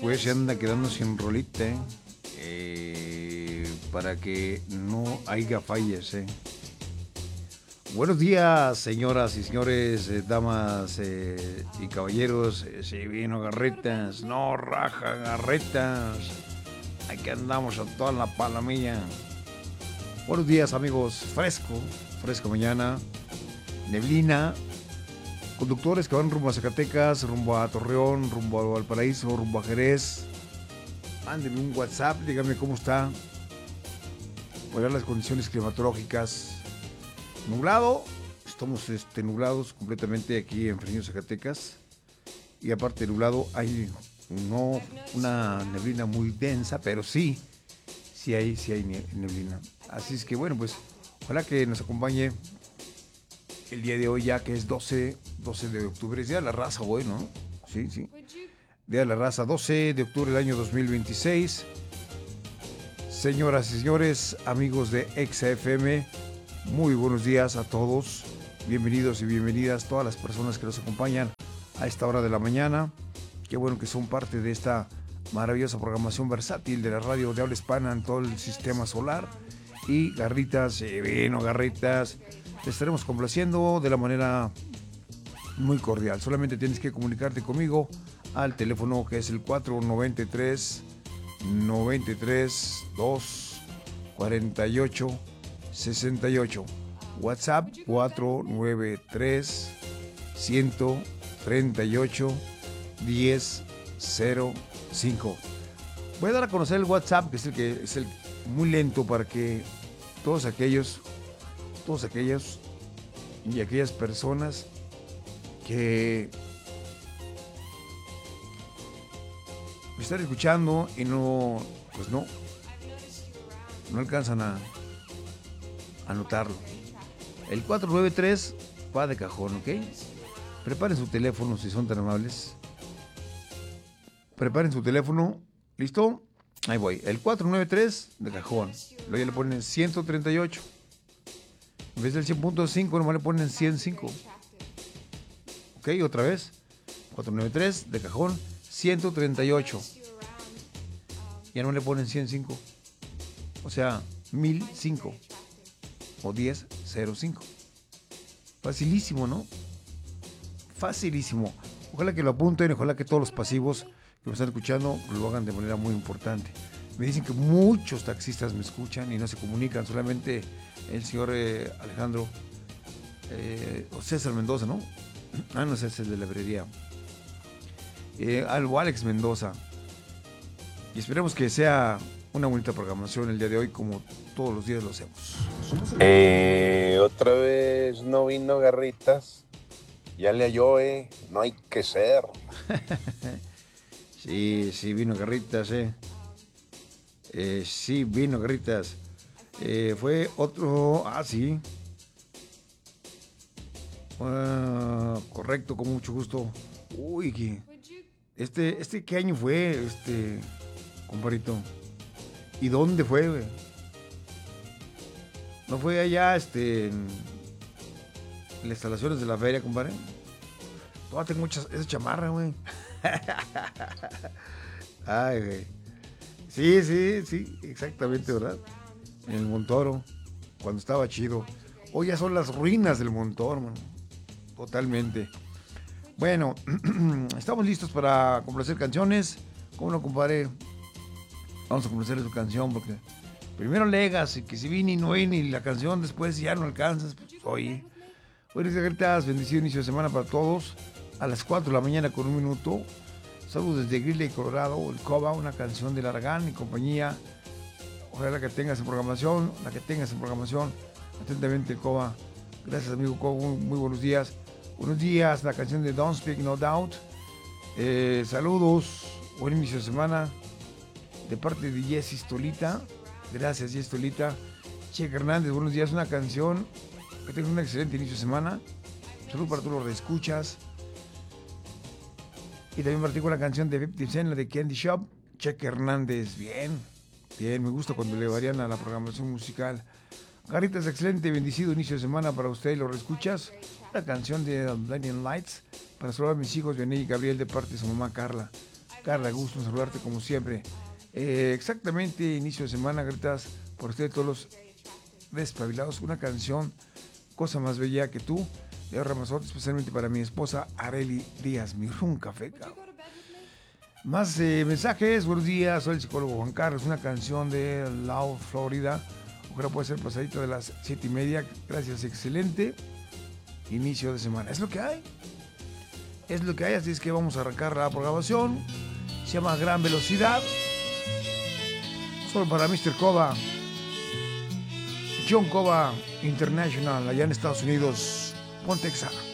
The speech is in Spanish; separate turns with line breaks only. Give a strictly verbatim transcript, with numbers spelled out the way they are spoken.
güey se anda quedando sin rolita, ¿eh? Eh, para que no haya fallas, ¿eh? Buenos días, señoras y señores, eh, damas eh, y caballeros. Eh, si vino Garritas, no raja Garritas. Aquí andamos a toda la palomilla. Buenos días, amigos. Fresco, fresco mañana. Neblina. Conductores que van rumbo a Zacatecas, rumbo a Torreón, rumbo a Valparaíso, rumbo a Jerez. Mándenme un WhatsApp, díganme cómo está. Voy a ver las condiciones climatológicas. Nublado, estamos este, nublados completamente aquí en Fresnillo, Zacatecas. Y aparte de nublado, hay no una neblina muy densa, pero sí, sí hay, sí hay neblina. Así es que bueno, pues ojalá que nos acompañe el día de hoy, ya que es doce, doce de octubre, es Día de la Raza hoy, ¿no? Sí, sí. Día de la Raza, doce de octubre del año dos mil veintiséis. Señoras y señores, amigos de Exa F M, muy buenos días a todos. Bienvenidos y bienvenidas todas las personas que nos acompañan a esta hora de la mañana. Qué bueno que son parte de esta maravillosa programación versátil de la radio de habla hispana en todo el sistema solar. Y Garritas, eh, vino Garritas, te estaremos complaciendo de la manera muy cordial. Solamente tienes que comunicarte conmigo al teléfono que es el cuatro nueve tres, noventa y tres, dos, cuarenta y ocho, sesenta y ocho. WhatsApp cuatro nueve tres, ciento treinta y ocho, diez cero cinco. Voy a dar a conocer el WhatsApp, que es el que es el muy lento, para que todos aquellos todos aquellos y aquellas personas que me están escuchando y no, pues no, no alcanzan a anotarlo. El cuatro nueve tres va de cajón, ¿ok? Preparen su teléfono si son tan amables. Preparen su teléfono, ¿listo? Ahí voy, el cuatro nueve tres de cajón. Luego ya le ponen ciento treinta y ocho. En vez del cien punto cinco, nomás le ponen ciento cinco. Ok, otra vez. cuatro nueve tres de cajón, ciento treinta y ocho. Ya no le ponen ciento cinco. O sea, mil cinco. O diez cero cinco. Facilísimo, ¿no? Facilísimo. Ojalá que lo apunten, ojalá que todos los pasivos que me están escuchando lo hagan de manera muy importante. Me dicen que muchos taxistas me escuchan y no se comunican, solamente el señor eh, Alejandro eh, o César Mendoza, ¿no? Ah, no sé, es el de la librería. Eh, algo Alex Mendoza. Y esperemos que sea una bonita programación el día de hoy, como todos los días lo hacemos.
Eh, otra vez no vino Garritas. Ya le halló, eh. No hay que ser.
Sí, sí, vino Garritas, eh. eh sí, vino Garritas. Eh, fue otro... Ah, sí. Uh, correcto, con mucho gusto. Uy, ¿qué? Este, este, ¿qué año fue, este, compadrito? ¿Y dónde fue, güey? ¿No fue allá, este, en, en las instalaciones de la feria, compadre? Todavía tengo muchas, esa chamarra, güey. Ay, güey. Sí, sí, sí, exactamente, ¿verdad? En el Montoro, cuando estaba chido. Hoy ya son las ruinas del Montoro, man. Totalmente. Bueno, estamos listos para complacer canciones. ¿Cómo no, compadre? Vamos a complacerle su canción, porque primero legas y que si vine y no vine y la canción después ya no alcanzas, pues oye. Buenas tardes, bendecido inicio de semana para todos. A las cuatro de la mañana con un minuto. Saludos desde Greeley, Colorado, el Coba, una canción de Largán y compañía. Ojalá que tengas en programación, la que tengas en programación. Atentamente, el Coba. Gracias, amigo Coba, muy, muy buenos días. Buenos días, la canción de Don't Speak No Doubt. Eh, saludos, buen inicio de semana. De parte de Jessy Stolita. Gracias, Jessy Stolita. Cheque Hernández, buenos días, una canción. Que tengas un excelente inicio de semana. Saludos para todos los reescuchas. Y también partí con la canción de cincuenta Cent, la de Candy Shop. Cheque Hernández, bien, bien, me gusta cuando le varían a la programación musical. Garritas, excelente, bendecido inicio de semana para usted y los reescuchas. La canción de Blinding Lights para saludar a mis hijos, Vianney y Gabriel, de parte de su mamá Carla. Carla, gusto en saludarte como siempre. Eh, exactamente, inicio de semana, gritas por ustedes todos los despabilados. Una canción, Cosa Más Bella que Tú, de Ramazotti, especialmente para mi esposa Areli Díaz, mi rum café, cabrón. Más eh, mensajes, buenos días, soy el psicólogo Juan Carlos, una canción de Lau, Florida. Ojalá pueda ser pasadito de las siete y media. Gracias, excelente inicio de semana. Es lo que hay. Es lo que hay, así es que vamos a arrancar la programación. Se llama Gran Velocidad. Solo para mister Cova. John Cova International, allá en Estados Unidos. Pontexa.